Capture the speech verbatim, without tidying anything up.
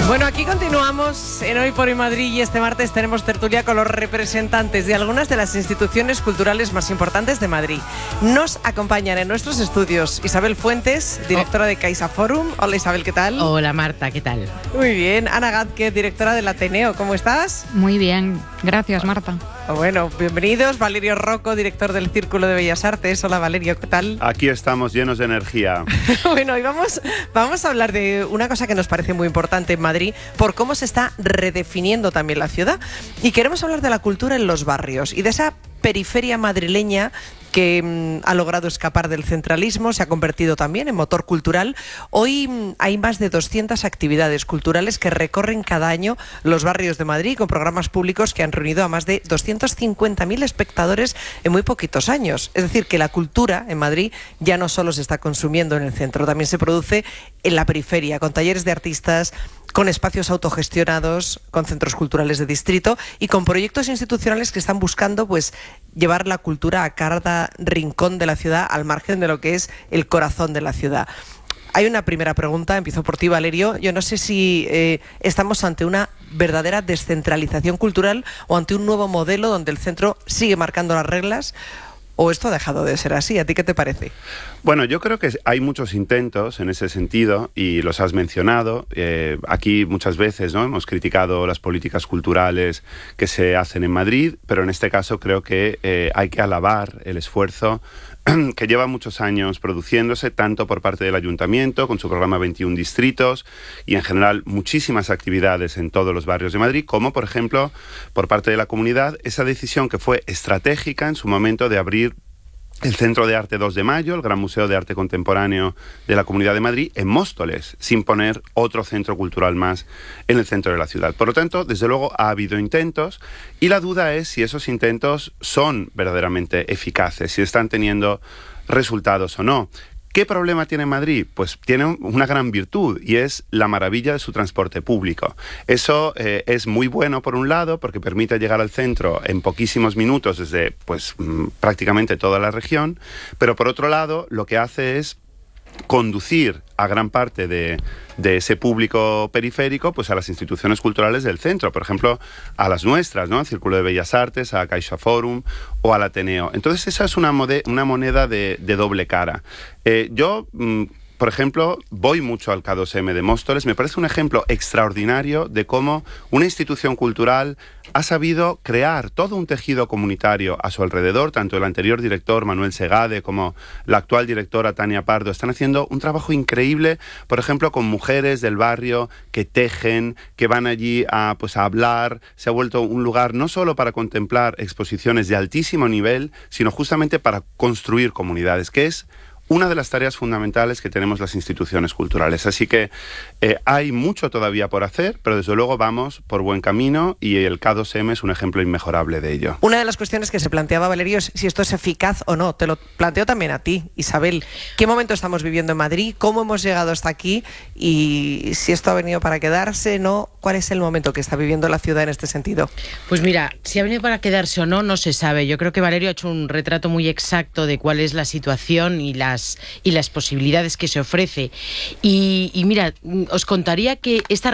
Bueno, aquí continuamos en Hoy por Hoy Madrid y este martes tenemos tertulia con los representantes de algunas de las instituciones culturales más importantes de Madrid. Nos acompañan en nuestros estudios Isabel Fuentes, directora oh. de CaixaForum. Hola Isabel, ¿qué tal? Hola Marta, ¿qué tal? Muy bien. Ana Gázquez, directora del Ateneo, ¿cómo estás? Muy bien, gracias Marta. Bueno, bienvenidos. Valerio Rocco, director del Círculo de Bellas Artes. Hola Valerio, ¿qué tal? Aquí estamos llenos de energía. Bueno, hoy vamos, vamos a hablar de una cosa que nos parece muy importante en Madrid, por cómo se está redefiniendo también la ciudad. Y queremos hablar de la cultura en los barrios y de esa periferia madrileña que mmm, ha logrado escapar del centralismo, se ha convertido también en motor cultural. Hoy mmm, hay más de doscientas actividades culturales que recorren cada año los barrios de Madrid con programas públicos que han reunido a más de doscientos cincuenta mil espectadores en muy poquitos años. Es decir, que la cultura en Madrid ya no solo se está consumiendo en el centro, también se produce en la periferia, con talleres de artistas, con espacios autogestionados, con centros culturales de distrito y con proyectos institucionales que están buscando pues llevar la cultura a cada rincón de la ciudad, al margen de lo que es el corazón de la ciudad. Hay una primera pregunta, empiezo por ti Valerio. Yo no sé si eh, estamos ante una verdadera descentralización cultural o ante un nuevo modelo donde el centro sigue marcando las reglas, ¿o esto ha dejado de ser así? ¿A ti qué te parece? Bueno, yo creo que hay muchos intentos en ese sentido y los has mencionado. Eh, aquí muchas veces, ¿no?, hemos criticado las políticas culturales que se hacen en Madrid, pero en este caso creo que eh, hay que alabar el esfuerzo que lleva muchos años produciéndose, tanto por parte del Ayuntamiento, con su programa veintiún distritos, y en general muchísimas actividades en todos los barrios de Madrid, como por ejemplo, por parte de la comunidad, esa decisión que fue estratégica en su momento de abrir el Centro de Arte dos de Mayo, el Gran Museo de Arte Contemporáneo de la Comunidad de Madrid, en Móstoles, sin poner otro centro cultural más en el centro de la ciudad. Por lo tanto, desde luego ha habido intentos y la duda es si esos intentos son verdaderamente eficaces, si están teniendo resultados o no. ¿Qué problema tiene Madrid? Pues tiene una gran virtud y es la maravilla de su transporte público. Eso eh, es muy bueno por un lado porque permite llegar al centro en poquísimos minutos desde pues, prácticamente toda la región, pero por otro lado lo que hace es conducir a gran parte de, de ese público periférico pues a las instituciones culturales del centro, por ejemplo a las nuestras, ¿no?, al Círculo de Bellas Artes, a CaixaForum o al Ateneo. Entonces esa es una, mode, una moneda de, de doble cara. Eh, yo... Mm, Por ejemplo, voy mucho al K dos M de Móstoles. Me parece un ejemplo extraordinario de cómo una institución cultural ha sabido crear todo un tejido comunitario a su alrededor. Tanto el anterior director, Manuel Segade, como la actual directora, Tania Pardo, están haciendo un trabajo increíble, por ejemplo, con mujeres del barrio que tejen, que van allí a, pues, a hablar. Se ha vuelto un lugar no solo para contemplar exposiciones de altísimo nivel, sino justamente para construir comunidades, que es una de las tareas fundamentales que tenemos las instituciones culturales. Así que eh, hay mucho todavía por hacer, pero desde luego vamos por buen camino y el K dos M es un ejemplo inmejorable de ello. Una de las cuestiones que se planteaba, Valerio, es si esto es eficaz o no. Te lo planteo también a ti, Isabel. ¿Qué momento estamos viviendo en Madrid? ¿Cómo hemos llegado hasta aquí? Y si esto ha venido para quedarse, ¿no? ¿Cuál es el momento que está viviendo la ciudad en este sentido? Pues mira, si ha venido para quedarse o no, no se sabe. Yo creo que Valerio ha hecho un retrato muy exacto de cuál es la situación y la y las posibilidades que se ofrece. Y, y mira, os contaría que esta